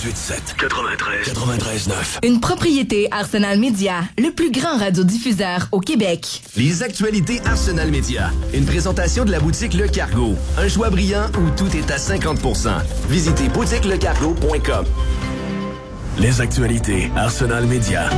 93.9. Une propriété Arsenal Media, le plus grand radiodiffuseur au Québec. Les actualités Arsenal Media. Une présentation de la boutique Le Cargo. Un choix brillant où tout est à 50%. Visitez boutiquelecargo.com. Les actualités Arsenal Media.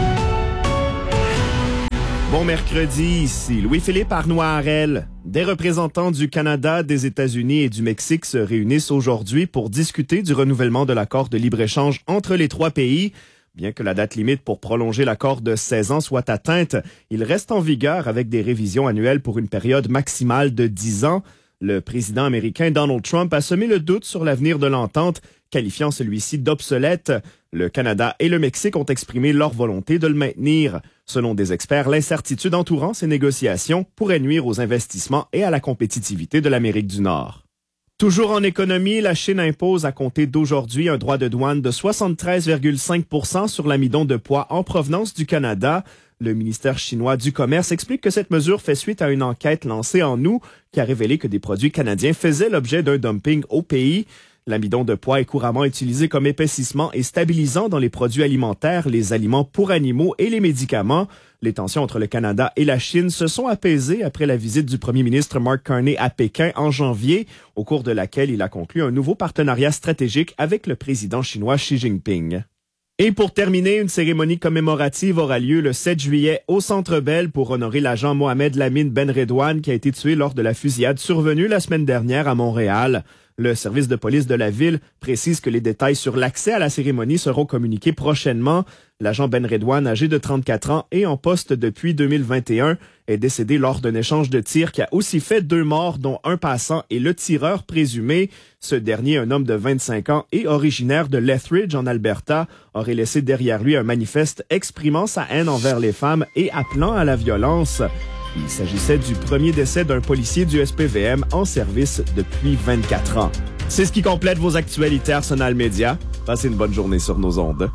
Bon mercredi, ici Louis-Philippe Arnois-Harel. Des représentants du Canada, des États-Unis et du Mexique se réunissent aujourd'hui pour discuter du renouvellement de l'accord de libre-échange entre les trois pays. Bien que la date limite pour prolonger l'accord de 16 ans soit atteinte, il reste en vigueur avec des révisions annuelles pour une période maximale de 10 ans. Le président américain Donald Trump a semé le doute sur l'avenir de l'entente, qualifiant celui-ci d'obsolète. Le Canada et le Mexique ont exprimé leur volonté de le maintenir. Selon des experts, l'incertitude entourant ces négociations pourrait nuire aux investissements et à la compétitivité de l'Amérique du Nord. Toujours en économie, la Chine impose à compter d'aujourd'hui un droit de douane de 73,5 % sur l'amidon de poids en provenance du Canada. Le ministère chinois du Commerce explique que cette mesure fait suite à une enquête lancée en août qui a révélé que des produits canadiens faisaient l'objet d'un dumping au pays. L'amidon de poids est couramment utilisé comme épaississement et stabilisant dans les produits alimentaires, les aliments pour animaux et les médicaments. Les tensions entre le Canada et la Chine se sont apaisées après la visite du premier ministre Mark Carney à Pékin en janvier, au cours de laquelle il a conclu un nouveau partenariat stratégique avec le président chinois Xi Jinping. Et pour terminer, une cérémonie commémorative aura lieu le 7 juillet au Centre Bell pour honorer l'agent Mohamed Lamine Benredouane qui a été tué lors de la fusillade survenue la semaine dernière à Montréal. Le service de police de la ville précise que les détails sur l'accès à la cérémonie seront communiqués prochainement. L'agent Benredouane, âgé de 34 ans et en poste depuis 2021, est décédé lors d'un échange de tirs qui a aussi fait 2 morts, dont un passant et le tireur présumé. Ce dernier, un homme de 25 ans et originaire de Lethbridge en Alberta, aurait laissé derrière lui un manifeste exprimant sa haine envers les femmes et appelant à la violence. Il s'agissait du premier décès d'un policier du SPVM en service depuis 24 ans. C'est ce qui complète vos actualités Arsenal Media. Passez une bonne journée sur nos ondes.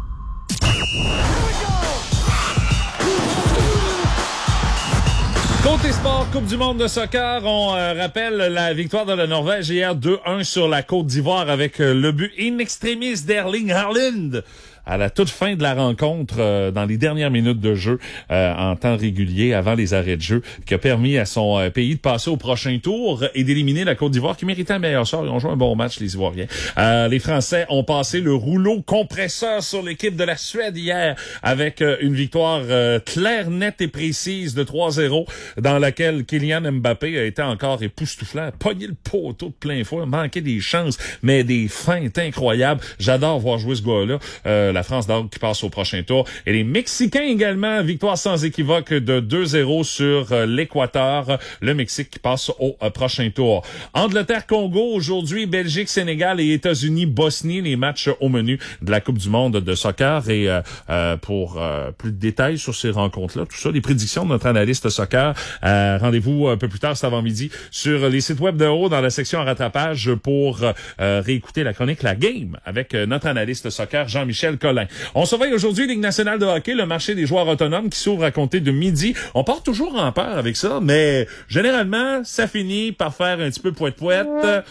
Côté sport, Coupe du monde de soccer, on rappelle la victoire de la Norvège hier 2-1 sur la Côte d'Ivoire avec le but in extremis d'Erling Haaland à la toute fin de la rencontre, dans les dernières minutes de jeu en temps régulier, avant les arrêts de jeu, qui a permis à son pays de passer au prochain tour et d'éliminer la Côte d'Ivoire, qui méritait un meilleur sort. Ils ont joué un bon match, les Ivoiriens. Les Français ont passé le rouleau compresseur sur l'équipe de la Suède hier, avec une victoire claire, nette et précise de 3-0, dans laquelle Kylian Mbappé a été encore époustouflant, pogné le poteau de plein fouet, manqué des chances, mais des feintes incroyables. J'adore voir jouer ce gars-là. La France donc qui passe au prochain tour. Et les Mexicains également, victoire sans équivoque de 2-0 sur l'Équateur. Le Mexique qui passe au prochain tour. Angleterre-Congo aujourd'hui, Belgique-Sénégal et États-Unis-Bosnie, les matchs au menu de la Coupe du monde de soccer. Et pour plus de détails sur ces rencontres-là, tout ça, les prédictions de notre analyste soccer, rendez-vous un peu plus tard cet avant-midi sur les sites web de haut dans la section en rattrapage pour réécouter la chronique La Game avec notre analyste soccer Jean-Michel Collin. On surveille aujourd'hui Ligue nationale de hockey, le marché des joueurs autonomes qui s'ouvre à compter de midi. On part toujours en peur avec ça, mais généralement, ça finit par faire un petit peu poète-poète.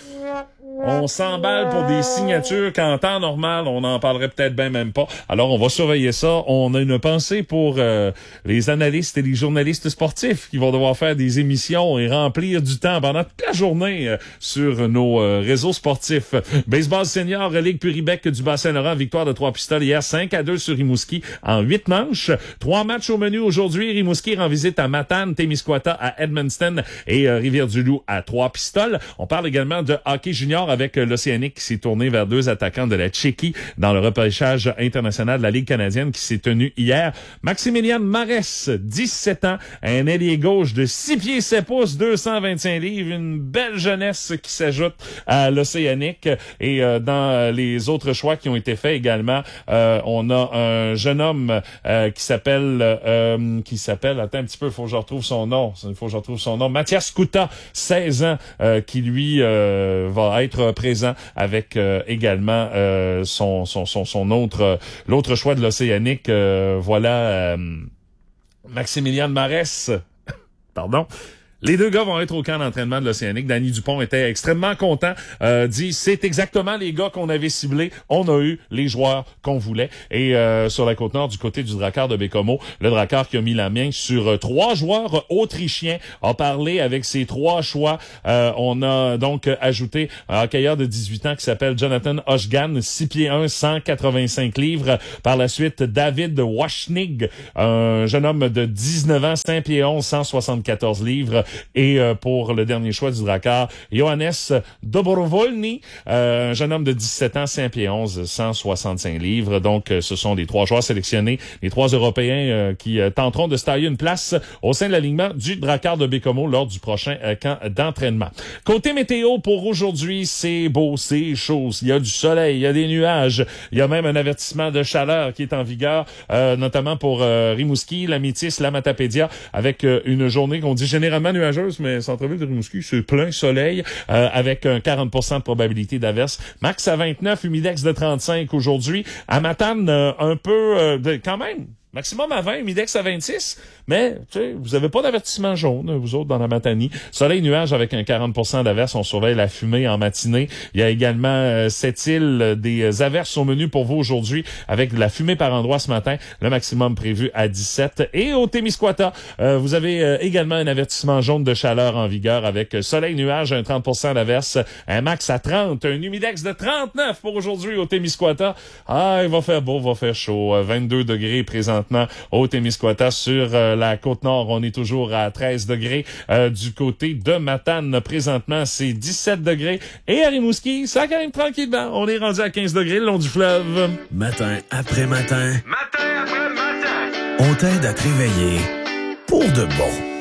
On s'emballe pour des signatures qu'en temps normal, on n'en parlerait peut-être bien même pas. Alors, on va surveiller ça. On a une pensée pour les analystes et les journalistes sportifs qui vont devoir faire des émissions et remplir du temps pendant toute la journée sur nos réseaux sportifs. Baseball senior, Ligue Puribec du Bas-Saint-Laurent, victoire de 3 pistoles hier, 5-2 sur Rimouski en 8 manches. 3 matchs au menu aujourd'hui. Rimouski rend visite à Matane, Témiscouata à Edmundston et Rivière-du-Loup à 3 pistoles. On parle également de hockey junior avec l'Océanique qui s'est tourné vers 2 attaquants de la Tchéquie dans le repêchage international de la Ligue canadienne qui s'est tenu hier. Maximilian Marès, 17 ans, un ailier gauche de 6 pieds 7 pouces, 225 livres, une belle jeunesse qui s'ajoute à l'Océanique. Et dans les autres choix qui ont été faits également, on a un jeune homme qui s'appelle, attends un petit peu, faut que je retrouve son nom, Mathias Kuta, 16 ans, qui lui va être présent avec également l'autre choix de l'Océanique. Maximilian Marès. Pardon. Les deux gars vont être au camp d'entraînement de l'Océanique. Danny Dupont était extrêmement content. Dit, c'est exactement les gars qu'on avait ciblés. On a eu les joueurs qu'on voulait. Et sur la Côte-Nord, du côté du Drakkar de Bécomo, le Drakkar qui a mis la main sur 3 joueurs autrichiens, a parlé avec ses 3 choix. On a donc ajouté un hockeyeur de 18 ans qui s'appelle Jonathan Oshgan, 6 pieds 1, 185 livres. Par la suite, David Washnig, un jeune homme de 19 ans, 5 pieds 11, 174 livres. Et pour le dernier choix du Drakkar, Johannes Dobrovolny, un jeune homme de 17 ans, 5 pieds 11, 165 livres. Donc, ce sont les 3 joueurs sélectionnés, les 3 Européens qui tenteront de se tailler une place au sein de l'alignement du Drakkar de Bécomo lors du prochain camp d'entraînement. Côté météo, pour aujourd'hui, c'est beau, c'est chaud. Il y a du soleil, il y a des nuages. Il y a même un avertissement de chaleur qui est en vigueur, notamment pour Rimouski, la Métis, la Matapédia, avec une journée qu'on dit généralement nuageuse, mais centre-ville de Rimouski, c'est plein soleil, avec un 40% de probabilité d'averse. Max à 29, humidex de 35 aujourd'hui. À Matane, un peu, quand même, maximum à 20, humidex à 26, mais tu sais, vous avez pas d'avertissement jaune, vous autres, dans la Matanie. Soleil-nuage avec un 40% d'averse, on surveille la fumée en matinée. Il y a également cette île, des averses au menu pour vous aujourd'hui, avec de la fumée par endroit ce matin, le maximum prévu à 17. Et au Témiscouata, vous avez également un avertissement jaune de chaleur en vigueur, avec soleil-nuage, un 30% d'averse, un max à 30, un humidex de 39 pour aujourd'hui au Témiscouata. Ah, il va faire beau, il va faire chaud, 22 degrés présentement au Témiscouata. Sur la Côte-Nord, on est toujours à 13 degrés. Du côté de Matane, présentement, c'est 17 degrés. Et à Rimouski, ça quand même tranquillement. On est rendu à 15 degrés le long du fleuve. Matin après matin. Matin après matin. On t'aide à te réveiller pour de bon.